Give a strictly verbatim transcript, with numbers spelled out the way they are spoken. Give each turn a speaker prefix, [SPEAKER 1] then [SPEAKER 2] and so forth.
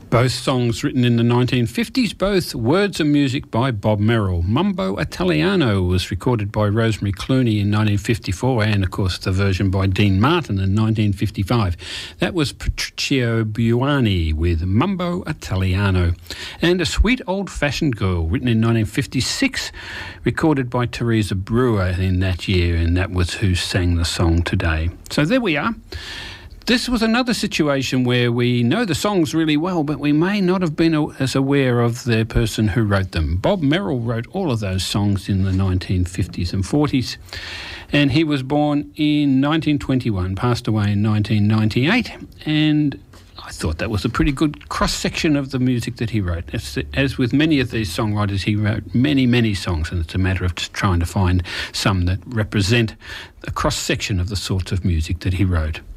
[SPEAKER 1] Both songs written in the nineteen fifties, both words and music by Bob Merrill. Mambo Italiano was recorded by Rosemary Clooney in nineteen fifty-four, and of course the version by Dean Martin in nineteen fifty-five. That was Patricio Buoni with Mambo Italiano. And A Sweet Old-Fashioned Girl, written in nineteen fifty-six, recorded by Teresa Brewer in that year, and that was who sang the song today. So there we are. This was another situation where we know the songs really well, but we may not have been as aware of the person who wrote them. Bob Merrill wrote all of those songs in the nineteen fifties and forties, and he was born in nineteen twenty-one, passed away in nineteen ninety-eight, and I thought that was a pretty good cross-section of the music that he wrote. As, as with many of these songwriters, he wrote many, many songs, and it's a matter of just trying to find some that represent a cross-section of the sorts of music that he wrote.